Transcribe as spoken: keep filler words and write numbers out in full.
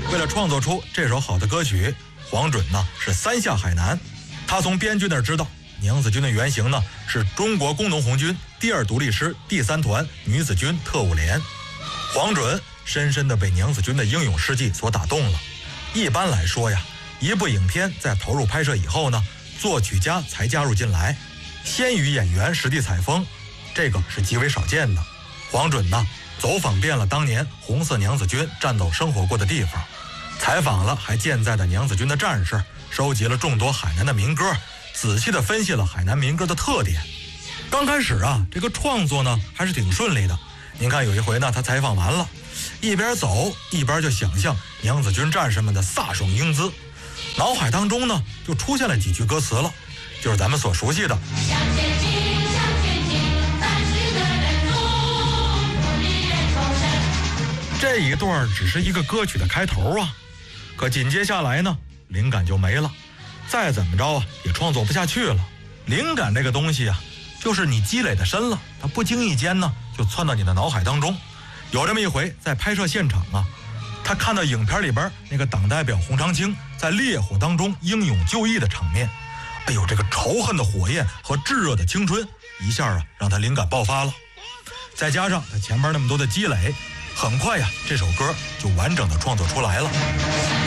为了创作出这首好的歌曲，黄准呢是三下海南。他从编剧那儿知道，娘子军的原型呢是中国工农红军第二独立师第三团女子军特务连。黄准深深地被娘子军的英勇事迹所打动了。一般来说呀，一部影片在投入拍摄以后呢，作曲家才加入进来，先与演员实地采风，这个是极为少见的。黄准呢走访遍了当年红色娘子军战斗生活过的地方，采访了还健在的娘子军的战士，收集了众多海南的民歌，仔细地分析了海南民歌的特点。刚开始啊，这个创作呢还是挺顺利的。您看有一回呢，他采访完了，一边走一边就想象娘子军战士们的飒爽英姿，脑海当中呢就出现了几句歌词了，就是咱们所熟悉的向前进向前进三十个人中努力人重生。这一段只是一个歌曲的开头啊，可紧接下来呢灵感就没了，再怎么着啊也创作不下去了。灵感这个东西啊，就是你积累的深了，它不经意间呢就窜到你的脑海当中。有这么一回，在拍摄现场啊，他看到影片里边那个党代表洪长青在烈火当中英勇就义的场面，哎呦，这个仇恨的火焰和炙热的青春一下啊让他灵感爆发了。再加上他前面那么多的积累，很快呀这首歌就完整的创作出来了。